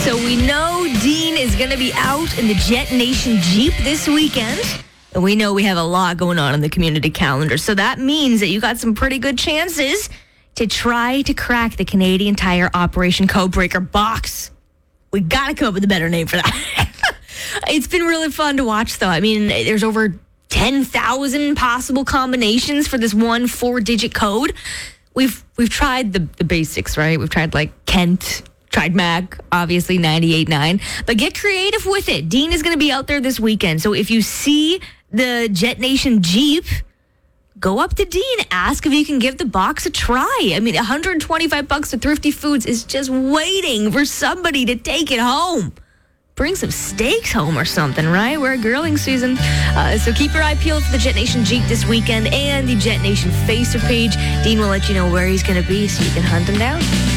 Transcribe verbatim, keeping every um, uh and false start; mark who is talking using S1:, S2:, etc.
S1: So we know Dean is going to be out in the Jet Nation Jeep this weekend. And we know we have a lot going on in the community calendar. So that means that you got some pretty good chances to try to crack the Canadian Tire Operation Codebreaker box. We got to come up with a better name for that. It's been really fun to watch, though. I mean, there's over ten thousand possible combinations for this one four-digit code. We've we've tried the, the basics, right? We've tried, like, Kent, tried Mac, obviously ninety-eight point nine. But get creative with it. Dean is going to be out there this weekend. So if you see the Jet Nation Jeep, go up to Dean, ask if you can give the box a try. I mean, one hundred twenty-five bucks to Thrifty Foods is just waiting for somebody to take it home. Bring some steaks home or something, right? We're grilling season. Uh, so keep your eye peeled for the Jet Nation Jeep this weekend and the Jet Nation Facebook page. Dean will let you know where he's going to be so you can hunt him down.